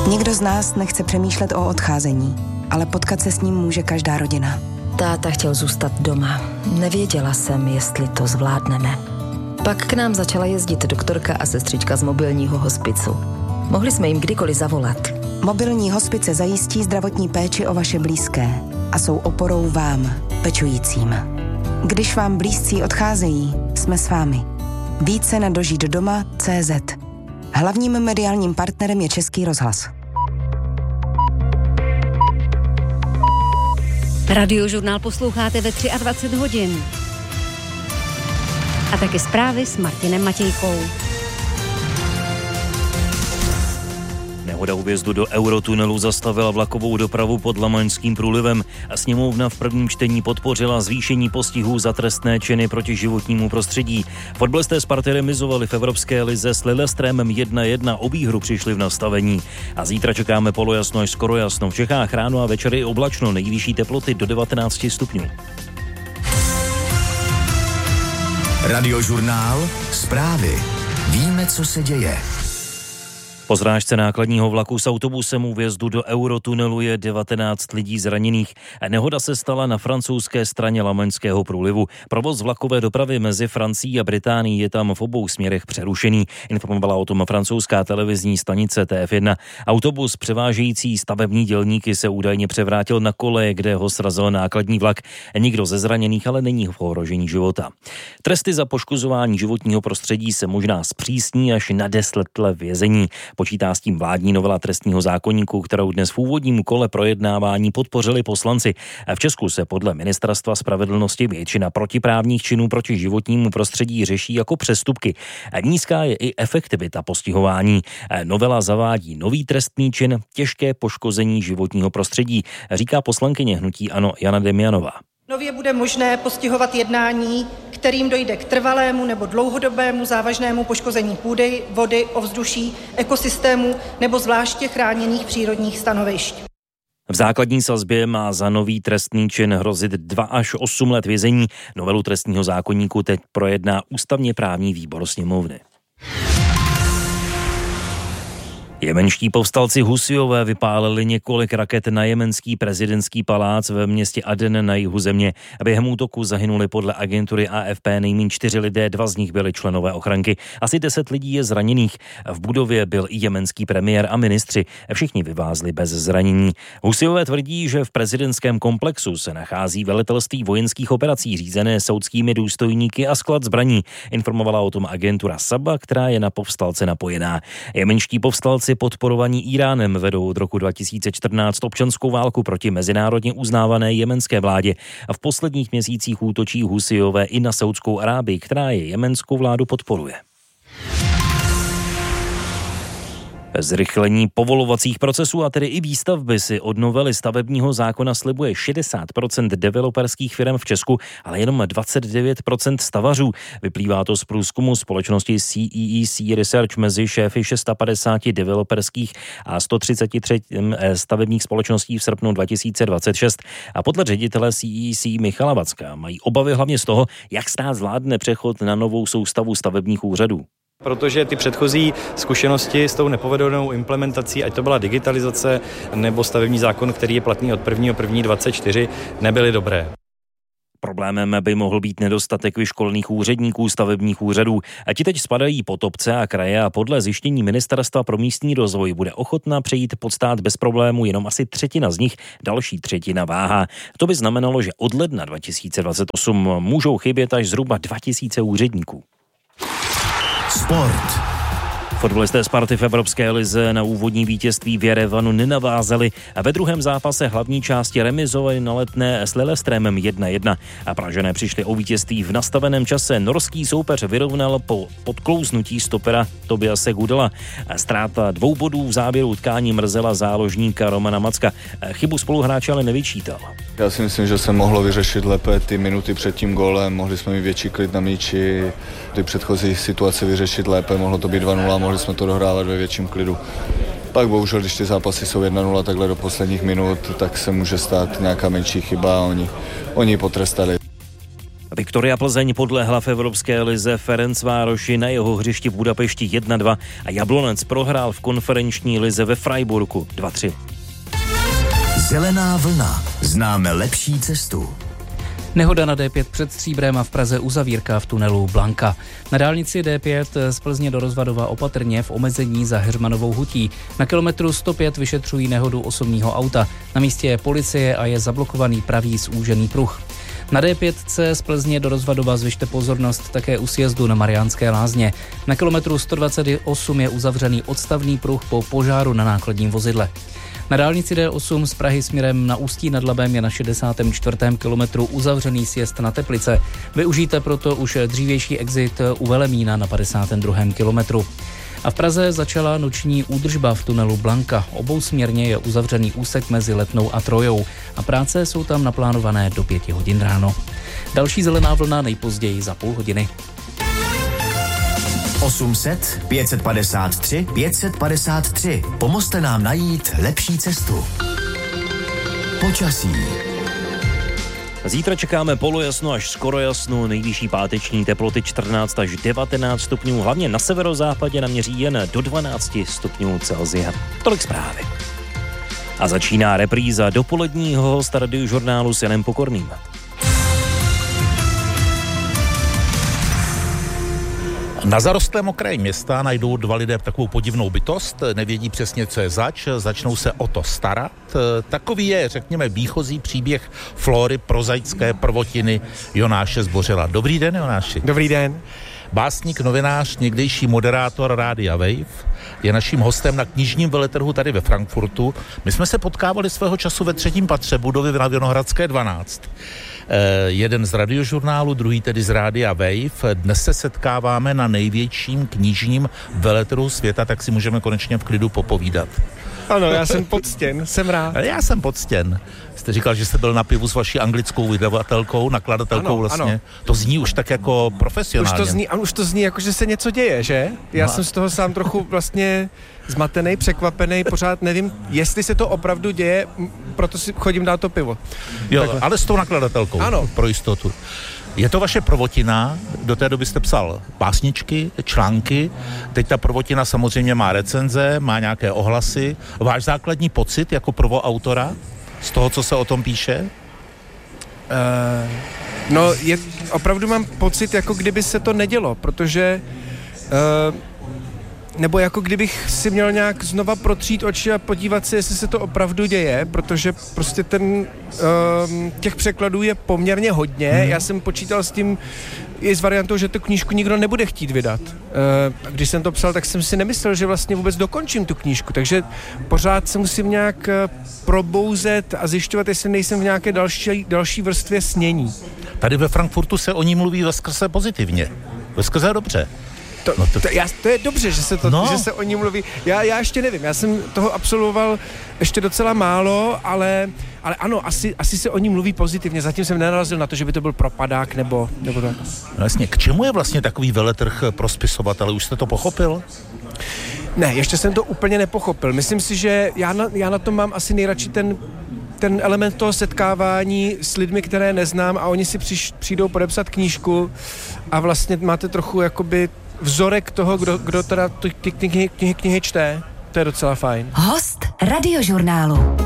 Nikdo z nás nechce přemýšlet o odcházení, ale potkat se s ním může každá rodina. Táta chtěl zůstat doma. Nevěděla jsem, jestli to zvládneme. Pak k nám začala jezdit doktorka a sestřička z mobilního hospicu. Mohli jsme jim kdykoliv zavolat. Mobilní hospice zajistí zdravotní péči o vaše blízké a jsou oporou vám, pečujícím. Když vám blízcí odcházejí, jsme s vámi. Více na dožitdoma.cz. Hlavním mediálním partnerem je Český rozhlas. Radiožurnál posloucháte ve 23 hodin. A taky zprávy s Martinem Matějkou. Nehoda u vjezdu do eurotunelu zastavila vlakovou dopravu pod Lamaňským průlivem a sněmovna v prvním čtení podpořila zvýšení postihů za trestné činy proti životnímu prostředí. Fotbalisté Sparty remizovali v Evropské lize s Lillestrømem 1-1, o výhru přišli v nastavení. A zítra čekáme polojasno až skoro jasno. V Čechách ráno a večer i oblačno, nejvyšší teploty do 19 stupňů. Radiožurnál, zprávy. Víme, co se děje. Po srážce nákladního vlaku s autobusem u vjezdu do eurotunelu je 19 lidí zraněných. Nehoda se stala na francouzské straně Lamaňského průlivu. Provoz vlakové dopravy mezi Francií a Británií je tam v obou směrech přerušený. Informovala o tom francouzská televizní stanice TF1. Autobus převážející stavební dělníky se údajně převrátil na koleje, kde ho srazil nákladní vlak. Nikdo ze zraněných ale není v ohrožení života. Tresty za poškozování životního prostředí se možná zpřísní až na 10 let vězení. Počítá s tím vládní novela trestního zákoníku, kterou dnes v úvodním kole projednávání podpořili poslanci. V Česku se podle Ministerstva spravedlnosti většina protiprávních činů proti životnímu prostředí řeší jako přestupky. Nízká je i efektivita postihování. Novela zavádí nový trestný čin těžké poškození životního prostředí, říká poslankyně hnutí ANO Jana Demjanová. Nově bude možné postihovat jednání, kterým dojde k trvalému nebo dlouhodobému závažnému poškození půdy, vody, ovzduší, ekosystému nebo zvláště chráněných přírodních stanovišť. V základní sazbě má za nový trestný čin hrozit 2 až 8 let vězení. Novelu trestního zákoníku teď projedná ústavně právní výbor sněmovny. Jemenští povstalci Husijové vypálili několik raket na jemenský prezidentský palác ve městě Aden na jihu země. Během útoku zahynuli podle agentury AFP nejméně 4 lidé, 2 z nich byli členové ochranky. Asi 10 lidí je zraněných. V budově byl i jemenský premiér a ministři. Všichni vyvázli bez zranění. Husijové tvrdí, že v prezidentském komplexu se nachází velitelství vojenských operací řízené saudskými důstojníky a sklad zbraní. Informovala o tom agentura Saba, která je na povstalce napojená. Jemenští povstalci podporovaní Iránem vedou od roku 2014 občanskou válku proti mezinárodně uznávané jemenské vládě a v posledních měsících útočí Husijové i na Saudskou Arábii, která je jemenskou vládu podporuje. Zrychlení povolovacích procesů a tedy i výstavby si od novely stavebního zákona slibuje 60% developerských firm v Česku, ale jenom 29% stavařů. Vyplývá to z průzkumu společnosti CEEC Research mezi šéfy 650 developerských a 133 stavebních společností v srpnu 2026. A podle ředitele CEEC Michala Vacka mají obavy hlavně z toho, jak stát zvládne přechod na novou soustavu stavebních úřadů. Protože ty předchozí zkušenosti s tou nepovedenou implementací, ať to byla digitalizace nebo stavební zákon, který je platný od 1.1.24, nebyly dobré. Problémem by mohl být nedostatek vyškolených úředníků stavebních úřadů. A ti teď spadají pod obce a kraje a podle zjištění Ministerstva pro místní rozvoj bude ochotná přejít pod stát bez problému jenom asi 1/3 z nich, další 1/3 váhá. To by znamenalo, že od ledna 2028 můžou chybět až zhruba 2000 úředníků. Sport. Fotbalisté Sparty v Evropské lize na úvodní vítězství v Jerevanu nenavázali a ve druhém zápase hlavní části remizovali na Letné s Lillestrømem 1-1 a Pražané přišli o vítězství v nastaveném čase. Norský soupeř vyrovnal po podklouznutí stopera Tobiase Gudela. Ztráta 2 bodů v závěru utkání mrzela záložníka Romana Macka. Chybu spoluhráče ale nevyčítal. Já si myslím, že se mohlo vyřešit lépe ty minuty před tím gólem, mohli jsme mít větší klid na míči, ty předchozí situace vyřešit lépe, mohlo to být 2-0, mohli jsme to dohrávat ve větším klidu. Pak bohužel, když ty zápasy jsou 1-0 takhle do posledních minut, tak se může stát nějaká menší chyba a oni potrestali. Viktoria Plzeň podlehla v evropské lize Ferencvároši na jeho hřišti v Budapešti 1-2 a Jablonec prohrál v konferenční lize ve Freiburgu 2-3. Zelená vlna. Známe lepší cestu. Nehoda na D5 před Stříbrem a v Praze uzavírka v tunelu Blanka. Na dálnici D5 z Plzně do Rozvadova opatrně v omezení za Heřmanovou hutí. Na kilometru 105 vyšetřují nehodu osobního auta. Na místě je policie a je zablokovaný pravý zúžený pruh. Na D5 z Plzně do Rozvadova zvyšte pozornost také u sjezdu na Mariánské Lázně. Na kilometru 128 je uzavřený odstavný pruh po požáru na nákladním vozidle. Na dálnici D8 z Prahy směrem na Ústí nad Labem je na 64. kilometru uzavřený sjezd na Teplice. Využijte proto už dřívější exit u Velemína na 52. kilometru. A v Praze začala noční údržba v tunelu Blanka. Obousměrně je uzavřený úsek mezi Letnou a Trojou a práce jsou tam naplánované do 5 hodin ráno. Další zelená vlna nejpozději za půl hodiny. 800 553 553. Pomozte nám najít lepší cestu. Počasí. Zítra čekáme polojasno až skoro jasno, nejvyšší páteční teploty 14 až 19 stupňů, hlavně na severozápadě naměří jen do 12 stupňů Celsia. Tolik zprávy. A začíná repríza dopoledního hosta Radiožurnálu s Janem Pokorným. Na zarostlém okraji města najdou dva lidé takovou podivnou bytost, nevědí přesně, co je zač, začnou se o to starat. Takový je, řekněme, výchozí příběh Flóry prozaické prvotiny Jonáše Zbořila. Dobrý den, Jonáši. Dobrý den. Básník, novinář, někdejší moderátor Rádia Wave, je naším hostem na knižním veletrhu tady ve Frankfurtu. My jsme se potkávali svého času ve 3. patře budovy na Vinohradské 12. Jeden z Radiožurnálu, druhý tedy z Rádia Wave. Dnes se setkáváme na největším knižním veletrhu světa, tak si můžeme konečně v klidu popovídat. Ano, já jsem poctěn, jsem rád. Já jsem poctěn. Jste říkal, že jste byl na pivu s vaší anglickou vydavatelkou, nakladatelkou, ano, vlastně. Ano. To zní už tak jako profesionálně. Už to zní jako, že se něco děje, že? Já jsem z toho sám trochu vlastně zmatený, překvapený, pořád nevím, jestli se to opravdu děje, proto si chodím dát to pivo. Jo, takhle. Ale s tou nakladatelkou, ano. Pro jistotu. Je to vaše prvotina, do té doby jste psal básničky, články, teď ta prvotina samozřejmě má recenze, má nějaké ohlasy. Váš základní pocit jako prvoautora z toho, co se o tom píše? Opravdu mám pocit, jako kdyby se to nedělo, protože nebo jako kdybych si měl nějak znova protřít oči a podívat se, jestli se to opravdu děje, protože prostě těch překladů je poměrně hodně. Já jsem počítal s tím i s variantou, že tu knížku nikdo nebude chtít vydat. Když jsem to psal, tak jsem si nemyslel, že vlastně vůbec dokončím tu knížku, takže pořád se musím nějak probouzet a zjišťovat, jestli nejsem v nějaké další vrstvě snění. Tady ve Frankfurtu se o ní mluví veskrze pozitivně, veskrze dobře. To je dobře, že se o ní mluví. Já ještě nevím, já jsem toho absolvoval ještě docela málo, ale ano, asi se o ní mluví pozitivně. Zatím jsem nenarazil na to, že by to byl propadák nebo tak. No jasně, k čemu je vlastně takový veletrh pro spisovatele? Už jste to pochopil? Ne, ještě jsem to úplně nepochopil. Myslím si, že já na tom mám asi nejradši ten element toho setkávání s lidmi, které neznám a oni si přijdou podepsat knížku a vlastně máte trochu jakoby vzorek toho, kdo teda ty knihy čte. To je docela fajn. Host Radiožurnálu.